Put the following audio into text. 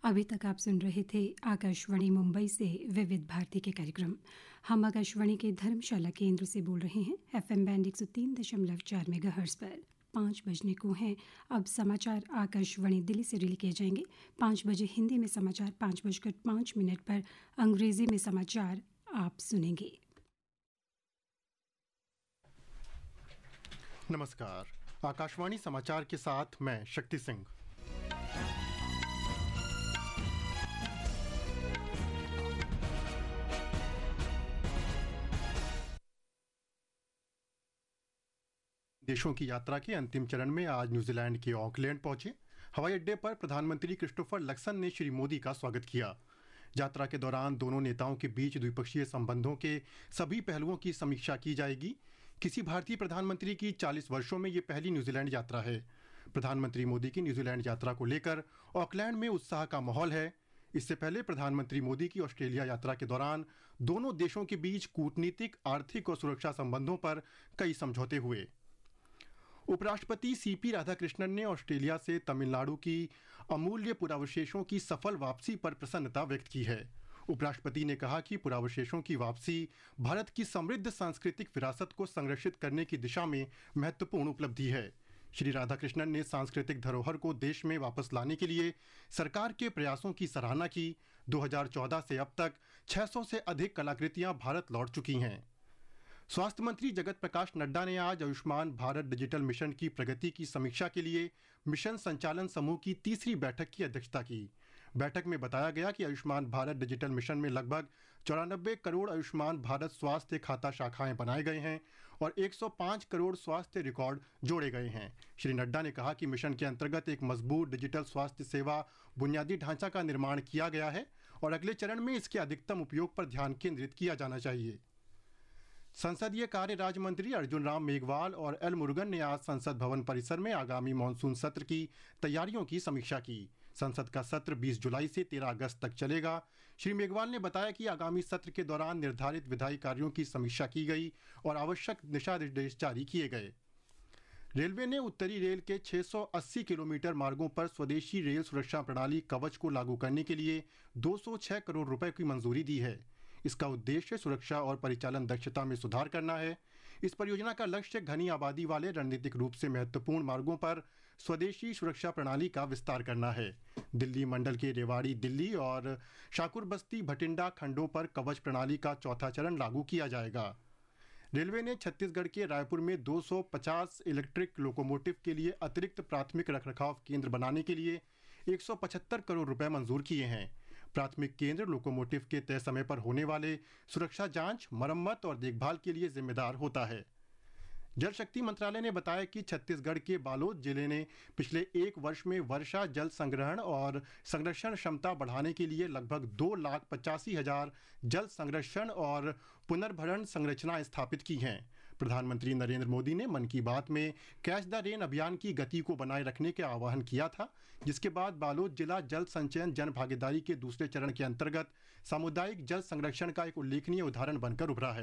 अभी तक आप सुन रहे थे आकाशवाणी मुंबई से विविध भारती के कार्यक्रम। हम आकाशवाणी के धर्मशाला केंद्र से बोल रहे हैं FM बैंड 103.4 मेगाहर्ट्ज़ पर। 5 बजने को हैं। अब समाचार आकाशवाणी दिल्ली से रिले किए जाएंगे। 5 बजे हिंदी में समाचार, 5:05 पर अंग्रेजी में समाचार आप सुनेंगे। नमस्कार, आकाशवाणी समाचार के साथ मैं शक्ति सिंह। देशों की यात्रा के अंतिम चरण में आज न्यूजीलैंड के ऑकलैंड पहुंचे। हवाई अड्डे पर प्रधानमंत्री क्रिस्टोफर लक्सन ने श्री मोदी का स्वागत किया। यात्रा के दौरान दोनों नेताओं के बीच द्विपक्षीय संबंधों के सभी पहलुओं की समीक्षा की जाएगी। किसी भारतीय प्रधानमंत्री की 40 वर्षों में ये पहली न्यूजीलैंड यात्रा है। प्रधानमंत्री मोदी की न्यूजीलैंड यात्रा को लेकर ऑकलैंड में उत्साह का माहौल है। इससे पहले प्रधानमंत्री मोदी की ऑस्ट्रेलिया यात्रा के दौरान दोनों देशों के बीच कूटनीतिक, आर्थिक और सुरक्षा संबंधों पर कई समझौते हुए। उपराष्ट्रपति CP राधाकृष्णन ने ऑस्ट्रेलिया से तमिलनाडु की अमूल्य पुरावशेषों की सफल वापसी पर प्रसन्नता व्यक्त की है। उपराष्ट्रपति ने कहा कि पुरावशेषों की वापसी भारत की समृद्ध सांस्कृतिक विरासत को संरक्षित करने की दिशा में महत्वपूर्ण उपलब्धि है। श्री राधाकृष्णन ने सांस्कृतिक धरोहर को देश में वापस लाने के लिए सरकार के प्रयासों की सराहना की। 2014 से अब तक 600 से अधिक कलाकृतियां भारत लौट चुकी हैं। स्वास्थ्य मंत्री जगत प्रकाश नड्डा ने आज आयुष्मान भारत डिजिटल मिशन की प्रगति की समीक्षा के लिए मिशन संचालन समूह की तीसरी बैठक की अध्यक्षता की। बैठक में बताया गया कि आयुष्मान भारत डिजिटल मिशन में लगभग 94 करोड़ आयुष्मान भारत स्वास्थ्य खाता शाखाएं बनाए गए हैं और 105 करोड़ स्वास्थ्य रिकॉर्ड जोड़े गए हैं। श्री नड्डा ने कहा कि मिशन के अंतर्गत एक मजबूत डिजिटल स्वास्थ्य सेवा बुनियादी ढांचा का निर्माण किया गया है और अगले चरण में इसके अधिकतम उपयोग पर ध्यान केंद्रित किया जाना चाहिए। संसदीय कार्य राज्य मंत्री अर्जुन राम मेघवाल और एल मुरुगन ने आज संसद भवन परिसर में आगामी मानसून सत्र की तैयारियों की समीक्षा की। संसद का सत्र 20 जुलाई से 13 अगस्त तक चलेगा। श्री मेघवाल ने बताया कि आगामी सत्र के दौरान निर्धारित विधायी कार्यों की समीक्षा की गई और आवश्यक दिशा निर्देश जारी किए गए। रेलवे ने उत्तरी रेल के 680 किलोमीटर मार्गों पर स्वदेशी रेल सुरक्षा प्रणाली कवच को लागू करने के लिए 206 करोड़ रुपए की मंजूरी दी है। इसका उद्देश्य सुरक्षा और परिचालन दक्षता में सुधार करना है। इस परियोजना का लक्ष्य घनी आबादी वाले रणनीतिक रूप से महत्वपूर्ण मार्गों पर स्वदेशी सुरक्षा प्रणाली का विस्तार करना है। दिल्ली मंडल के रेवाड़ी दिल्ली और शाकुर बस्ती भटिंडा खंडों पर कवच प्रणाली का चौथा चरण लागू किया जाएगा। रेलवे ने छत्तीसगढ़ के रायपुर में 250 इलेक्ट्रिक लोकोमोटिव के लिए अतिरिक्त प्राथमिक रखरखाव केंद्र बनाने के लिए 175 करोड़ रुपए मंजूर किए हैं। प्राथमिक केंद्र लोकोमोटिव के तय समय पर होने वाले सुरक्षा जांच, मरम्मत और देखभाल के लिए जिम्मेदार होता है। जल शक्ति मंत्रालय ने बताया कि छत्तीसगढ़ के बालोद जिले ने पिछले एक वर्ष में वर्षा जल संग्रहण और संरक्षण क्षमता बढ़ाने के लिए लगभग 2,85,000 जल संरक्षण और पुनर्भरण संरचनाएं स्थापित की हैं। प्रधानमंत्री नरेंद्र मोदी ने मन की बात में कैच द रेन अभियान की गति को बनाए रखने का आह्वान किया था, जिसके बाद बालोद जिला जल संचयन जन भागीदारी के दूसरे चरण के अंतर्गत सामुदायिक जल संरक्षण का एक उल्लेखनीय उदाहरण बनकर उभरा है।